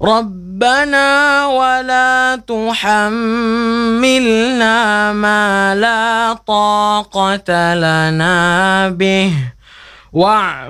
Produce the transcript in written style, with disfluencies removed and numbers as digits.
ربنا ولا تحملنا ما لا طاقة لنا به واعف